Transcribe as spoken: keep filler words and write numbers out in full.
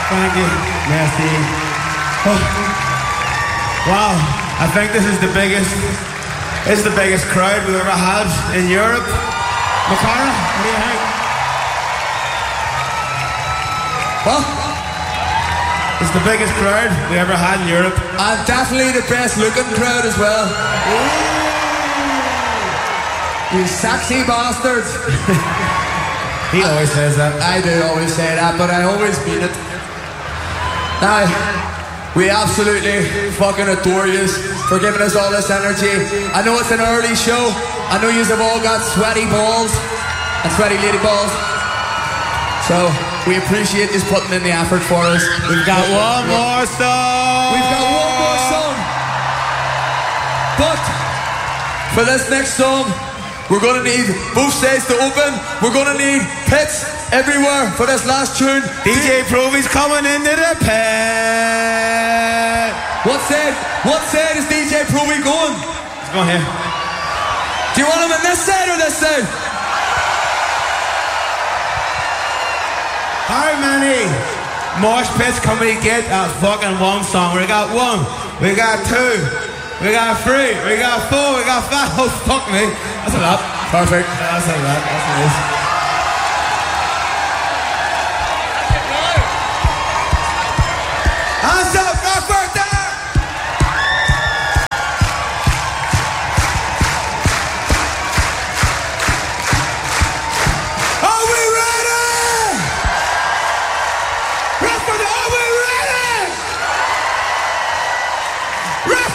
Thank you. Merci. Oh. Wow, I think this is the biggest, this is the biggest crowd we've ever had in Europe. Macara, what do you think? What? It's the biggest crowd we ever had in Europe. And definitely the best looking crowd as well. You sexy bastards. He always says that. I do always say that, but I always mean it. Now, we absolutely fucking adore you for giving us all this energy. I know it's an early show. I know you have all got sweaty balls and sweaty lady balls. So, we appreciate you putting in the effort for us. We've got one more song. We've got one more song. But, for this next song, we're going to need both sides to open. We're going to need pits everywhere for this last tune. D J Provy's coming into the pit. What side? What side is D J Provy going? He's going here. Do you want him on this side or this side? How many mosh pits can we get at fucking one song? We got one, we got two, we got three, we got four, we got five. Oh, fuck me. That's a lot. Perfect. That's a lot. That's nice.